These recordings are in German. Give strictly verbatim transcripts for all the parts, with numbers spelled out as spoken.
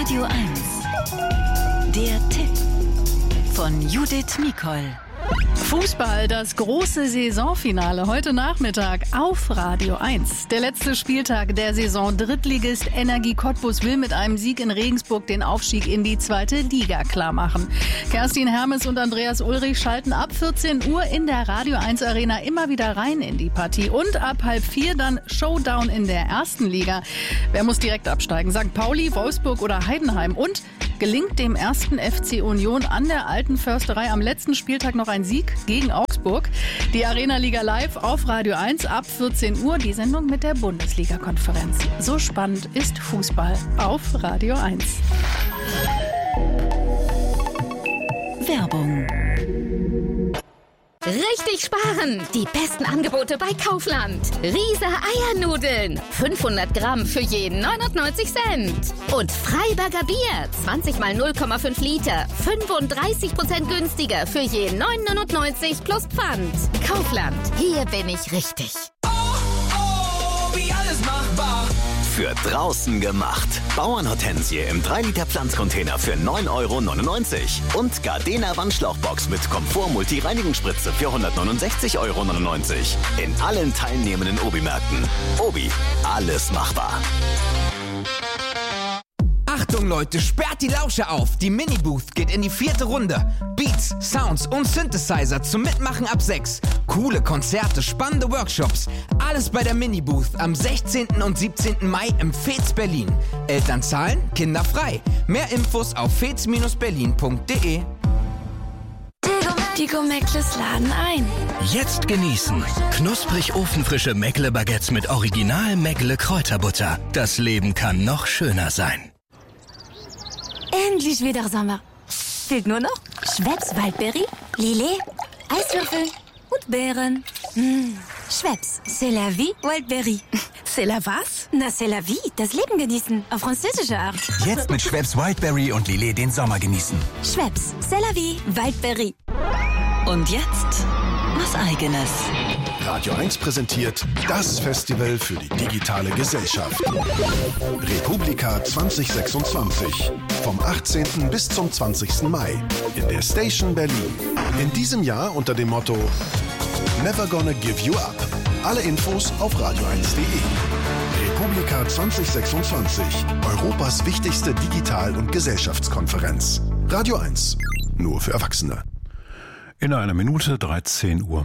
Radio eins. Der Tipp von Judith Mikol. Fußball, das große Saisonfinale heute Nachmittag auf Radio eins. Der letzte Spieltag der Saison. Drittligist Energie Cottbus will mit einem Sieg in Regensburg den Aufstieg in die zweite Liga klarmachen. Kerstin Hermes und Andreas Ulrich schalten ab vierzehn Uhr in der Radio eins Arena immer wieder rein in die Partie. Und ab halb vier dann Showdown in der ersten Liga. Wer muss direkt absteigen? Sankt Pauli, Wolfsburg oder Heidenheim? Und gelingt dem ersten F C Union an der Alten Försterei am letzten Spieltag noch ein Sieg gegen Augsburg? Die Arena Liga live auf Radio eins ab vierzehn Uhr, die Sendung mit der Bundesliga-Konferenz. So spannend ist Fußball auf Radio eins. Werbung. Richtig sparen! Die besten Angebote bei Kaufland. Riese Eiernudeln. fünfhundert Gramm für jeden neunundneunzig Cent. Und Freiberger Bier. zwanzig mal null Komma fünf Liter. fünfunddreißig Prozent günstiger für jeden neun neunundneunzig plus Pfand. Kaufland. Hier bin ich richtig. Oh, oh, wie alles machbar. Für draußen gemacht. Bauernhortensie im drei Liter Pflanzcontainer für neun Euro neunundneunzig. Und Gardena Wandschlauchbox mit Komfort-Multi-Reinigungsspritze für hundertneunundsechzig Euro neunundneunzig. In allen teilnehmenden Obi-Märkten. Obi, alles machbar. Achtung Leute, sperrt die Lauscher auf. Die Mini-Booth geht in die vierte Runde. Beats, Sounds und Synthesizer zum Mitmachen ab sechs. Coole Konzerte, spannende Workshops. Alles bei der Mini-Booth am sechzehnten und siebzehnten Mai im Fez Berlin. Eltern zahlen, Kinder frei. Mehr Infos auf fez berlin punkt de. Die Go-Meckles laden ein. Jetzt genießen. Knusprig ofenfrische Meckle-Baguettes mit Original Meckle Kräuterbutter. Das Leben kann noch schöner sein. Endlich wieder Sommer. Fehlt nur noch Schweppes Waldbeere, Lillet, Eiswürfel und Beeren. Mmh. Schweppes, c'est la vie, Waldbeere. C'est la was? Na, c'est la vie, das Leben genießen, auf französische Art. Jetzt mit Schweppes Wildberry und Lillet den Sommer genießen. Schweppes, c'est la vie, Waldbeere. Und jetzt was Eigenes. Radio eins präsentiert das Festival für die digitale Gesellschaft. Republika zwanzig sechsundzwanzig. Vom achtzehnten bis zum zwanzigsten Mai in der Station Berlin. In diesem Jahr unter dem Motto Never Gonna Give You Up. Alle Infos auf radio eins punkt de. Republika zwanzig sechsundzwanzig. Europas wichtigste Digital- und Gesellschaftskonferenz. Radio eins. Nur für Erwachsene. In einer Minute dreizehn Uhr.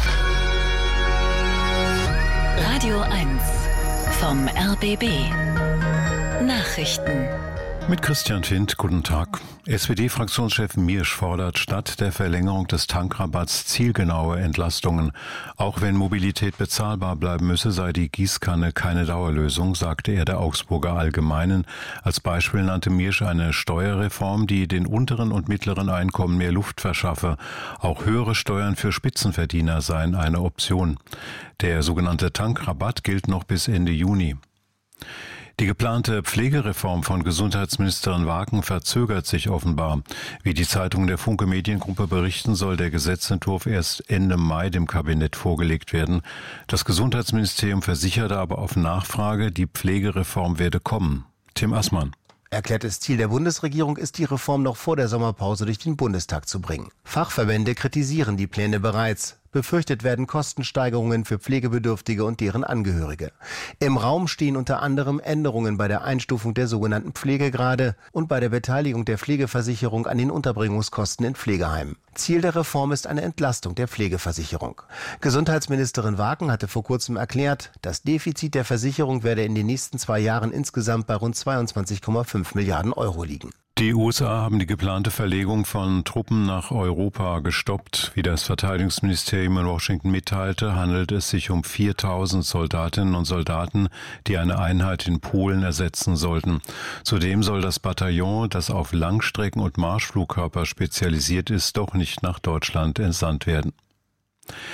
Radio eins vom R B B. Nachrichten. Mit Christian Findt, guten Tag. S P D-Fraktionschef Miersch fordert statt der Verlängerung des Tankrabatts zielgenaue Entlastungen. Auch wenn Mobilität bezahlbar bleiben müsse, sei die Gießkanne keine Dauerlösung, sagte er der Augsburger Allgemeinen. Als Beispiel nannte Miersch eine Steuerreform, die den unteren und mittleren Einkommen mehr Luft verschaffe. Auch höhere Steuern für Spitzenverdiener seien eine Option. Der sogenannte Tankrabatt gilt noch bis Ende Juni. Die geplante Pflegereform von Gesundheitsministerin Wagen verzögert sich offenbar. Wie die Zeitungen der Funke Mediengruppe berichten, soll der Gesetzentwurf erst Ende Mai dem Kabinett vorgelegt werden. Das Gesundheitsministerium versicherte aber auf Nachfrage, die Pflegereform werde kommen. Tim Assmann. Erklärtes Ziel der Bundesregierung ist, die Reform noch vor der Sommerpause durch den Bundestag zu bringen. Fachverbände kritisieren die Pläne bereits. Befürchtet werden Kostensteigerungen für Pflegebedürftige und deren Angehörige. Im Raum stehen unter anderem Änderungen bei der Einstufung der sogenannten Pflegegrade und bei der Beteiligung der Pflegeversicherung an den Unterbringungskosten in Pflegeheimen. Ziel der Reform ist eine Entlastung der Pflegeversicherung. Gesundheitsministerin Wagen hatte vor kurzem erklärt, das Defizit der Versicherung werde in den nächsten zwei Jahren insgesamt bei rund zweiundzwanzig Komma fünf Milliarden Euro liegen. Die U S A haben die geplante Verlegung von Truppen nach Europa gestoppt. Wie das Verteidigungsministerium in Washington mitteilte, handelt es sich um viertausend Soldatinnen und Soldaten, die eine Einheit in Polen ersetzen sollten. Zudem soll das Bataillon, das auf Langstrecken- und Marschflugkörper spezialisiert ist, doch nicht nach Deutschland entsandt werden.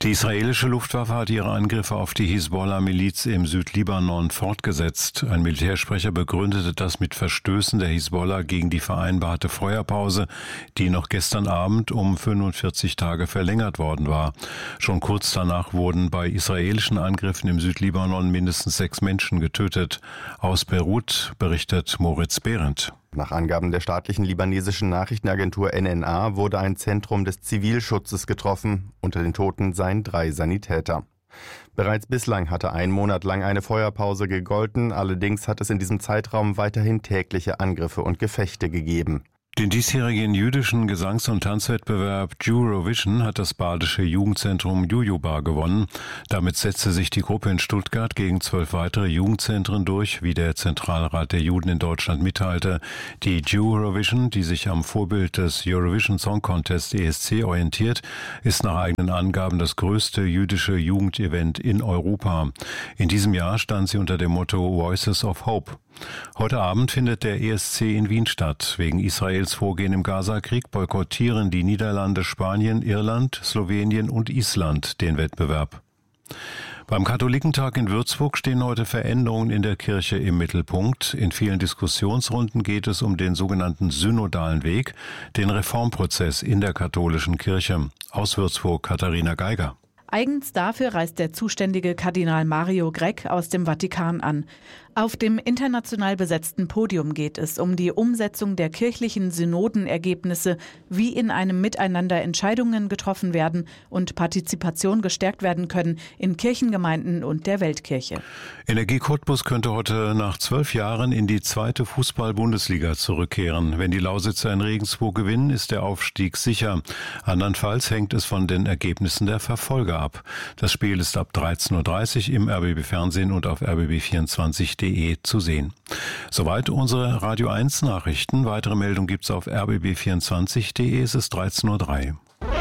Die israelische Luftwaffe hat ihre Angriffe auf die Hisbollah-Miliz im Südlibanon fortgesetzt. Ein Militärsprecher begründete das mit Verstößen der Hisbollah gegen die vereinbarte Feuerpause, die noch gestern Abend um fünfundvierzig Tage verlängert worden war. Schon kurz danach wurden bei israelischen Angriffen im Südlibanon mindestens sechs Menschen getötet. Aus Beirut berichtet Moritz Behrendt. Nach Angaben der staatlichen libanesischen Nachrichtenagentur N N A wurde ein Zentrum des Zivilschutzes getroffen. Unter den Toten seien drei Sanitäter. Bereits bislang hatte ein Monat lang eine Feuerpause gegolten, allerdings hat es in diesem Zeitraum weiterhin tägliche Angriffe und Gefechte gegeben. Den diesjährigen jüdischen Gesangs- und Tanzwettbewerb Eurovision hat das badische Jugendzentrum Jujubar gewonnen. Damit setzte sich die Gruppe in Stuttgart gegen zwölf weitere Jugendzentren durch, wie der Zentralrat der Juden in Deutschland mitteilte. Die Eurovision, die sich am Vorbild des Eurovision Song Contest E S C orientiert, ist nach eigenen Angaben das größte jüdische Jugendevent in Europa. In diesem Jahr stand sie unter dem Motto Voices of Hope. Heute Abend findet der E S C in Wien statt. Wegen Israels Vorgehen im Gaza-Krieg boykottieren die Niederlande, Spanien, Irland, Slowenien und Island den Wettbewerb. Beim Katholikentag in Würzburg stehen heute Veränderungen in der Kirche im Mittelpunkt. In vielen Diskussionsrunden geht es um den sogenannten synodalen Weg, den Reformprozess in der katholischen Kirche. Aus Würzburg Katharina Geiger. Eigens dafür reist der zuständige Kardinal Mario Grech aus dem Vatikan an. Auf dem international besetzten Podium geht es um die Umsetzung der kirchlichen Synodenergebnisse, wie in einem Miteinander Entscheidungen getroffen werden und Partizipation gestärkt werden können in Kirchengemeinden und der Weltkirche. Energie Cottbus könnte heute nach zwölf Jahren in die zweite Fußball-Bundesliga zurückkehren. Wenn die Lausitzer in Regensburg gewinnen, ist der Aufstieg sicher. Andernfalls hängt es von den Ergebnissen der Verfolger ab. Das Spiel ist ab dreizehn Uhr dreißig im R B B Fernsehen und auf R B B vierundzwanzig punkt de zu sehen. Soweit unsere Radio eins Nachrichten. Weitere Meldungen gibt's auf R B B vierundzwanzig punkt de. Es ist dreizehn Uhr drei.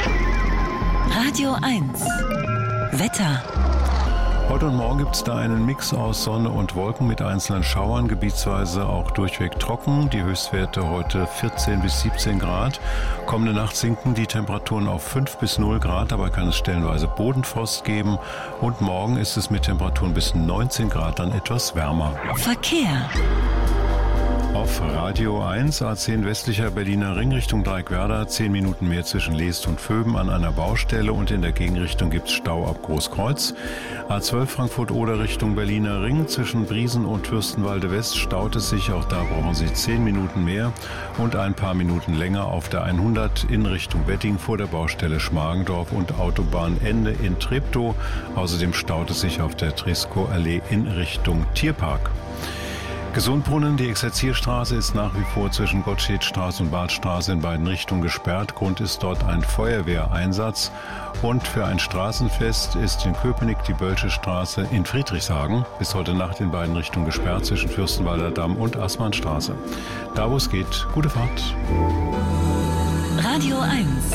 Radio eins. Wetter. Heute und morgen gibt es da einen Mix aus Sonne und Wolken mit einzelnen Schauern, gebietsweise auch durchweg trocken. Die Höchstwerte heute vierzehn bis siebzehn Grad. Kommende Nacht sinken die Temperaturen auf fünf bis null Grad, dabei kann es stellenweise Bodenfrost geben. Und morgen ist es mit Temperaturen bis neunzehn Grad dann etwas wärmer. Verkehr. Auf Radio eins, A zehn westlicher Berliner Ring Richtung Dreieckwerder, zehn Minuten mehr zwischen Leest und Vöben an einer Baustelle und in der Gegenrichtung gibt es Stau ab Großkreuz. A zwölf Frankfurt-Oder Richtung Berliner Ring, zwischen Briesen und Fürstenwalde West staut es sich, auch da brauchen Sie zehn Minuten mehr und ein paar Minuten länger auf der hundert in Richtung Wetting vor der Baustelle Schmargendorf und Autobahnende in Treptow. Außerdem staut es sich auf der Tresco-Allee in Richtung Tierpark. Gesundbrunnen, die Exerzierstraße ist nach wie vor zwischen Gottschedstraße und Badstraße in beiden Richtungen gesperrt. Grund ist dort ein Feuerwehreinsatz. Und für ein Straßenfest ist in Köpenick die Bölsche Straße in Friedrichshagen bis heute Nacht in beiden Richtungen gesperrt zwischen Fürstenwalder Damm und Assmannstraße. Da wo es geht, gute Fahrt. Radio eins.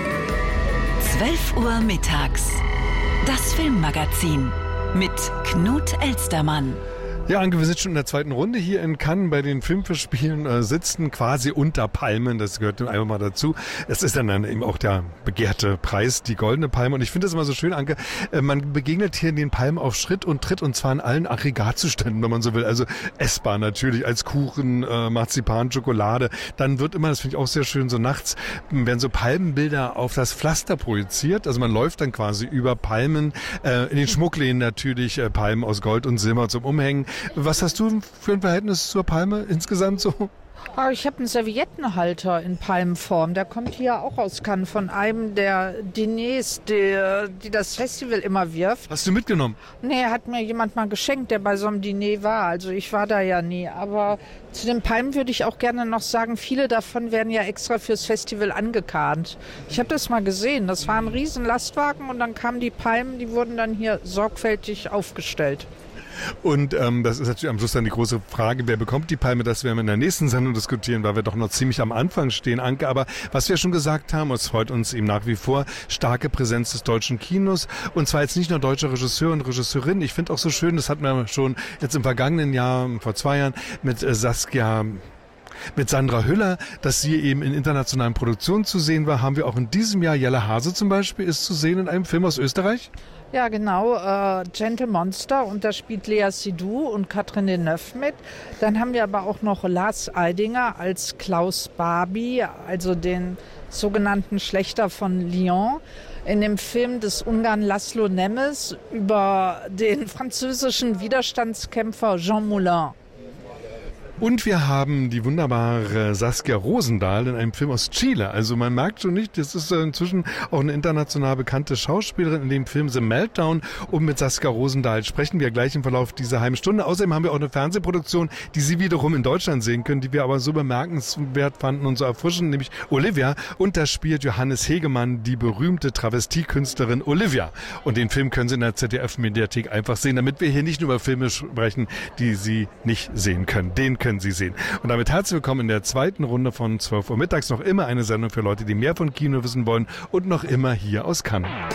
zwölf Uhr mittags. Das Filmmagazin mit Knut Elstermann. Ja, Anke, wir sind schon in der zweiten Runde hier in Cannes bei den Filmfestspielen, äh, sitzen quasi unter Palmen, das gehört einfach mal dazu. Es ist dann, dann eben auch der begehrte Preis, die Goldene Palme. Und ich finde das immer so schön, Anke, äh, man begegnet hier den Palmen auf Schritt und Tritt und zwar in allen Aggregatzuständen, wenn man so will. Also essbar natürlich, als Kuchen, äh, Marzipan, Schokolade. Dann wird immer, das finde ich auch sehr schön, so nachts werden so Palmenbilder auf das Pflaster projiziert. Also man läuft dann quasi über Palmen, äh, in den Schmuckläden natürlich, äh, Palmen aus Gold und Silber zum Umhängen. Was hast du für ein Verhältnis zur Palme insgesamt so? Oh, ich habe einen Serviettenhalter in Palmenform. Der kommt hier auch aus Cannes von einem der Diners, die, die das Festival immer wirft. Hast du mitgenommen? Nee, hat mir jemand mal geschenkt, der bei so einem Diner war. Also ich war da ja nie. Aber zu den Palmen würde ich auch gerne noch sagen, viele davon werden ja extra fürs Festival angekarrt. Ich habe das mal gesehen. Das war ein riesen Lastwagen und dann kamen die Palmen, die wurden dann hier sorgfältig aufgestellt. Und ähm, das ist natürlich am Schluss dann die große Frage, wer bekommt die Palme? Das werden wir in der nächsten Sendung diskutieren, weil wir doch noch ziemlich am Anfang stehen, Anke. Aber was wir schon gesagt haben, es freut uns eben nach wie vor, starke Präsenz des deutschen Kinos. Und zwar jetzt nicht nur deutsche Regisseure und Regisseurinnen. Ich finde auch so schön, das hatten wir schon jetzt im vergangenen Jahr, vor zwei Jahren, mit äh, Saskia Mit Sandra Hüller, dass sie eben in internationalen Produktionen zu sehen war, haben wir auch in diesem Jahr. Jelle Hase zum Beispiel ist zu sehen in einem Film aus Österreich. Ja, genau, äh, Gentle Monster, und da spielt Lea Seydoux und Catherine Deneuve mit. Dann haben wir aber auch noch Lars Eidinger als Klaus Barbie, also den sogenannten Schlächter von Lyon, in dem Film des Ungarn Laszlo Nemes über den französischen Widerstandskämpfer Jean Moulin. Und wir haben die wunderbare Saskia Rosendahl in einem Film aus Chile. Also man merkt schon nicht, das ist inzwischen auch eine international bekannte Schauspielerin in dem Film The Meltdown. Und mit Saskia Rosendahl sprechen wir gleich im Verlauf dieser halben Stunde. Außerdem haben wir auch eine Fernsehproduktion, die Sie wiederum in Deutschland sehen können, die wir aber so bemerkenswert fanden und so erfrischend, nämlich Olivia. Und da spielt Johannes Hegemann die berühmte Travestiekünstlerin Olivia. Und den Film können Sie in der Z D F-Mediathek einfach sehen, damit wir hier nicht nur über Filme sprechen, die Sie nicht sehen können. Den können Sie sehen. Und damit herzlich willkommen in der zweiten Runde von zwölf Uhr mittags. Noch immer eine Sendung für Leute, die mehr von Kino wissen wollen und noch immer hier aus Cannes.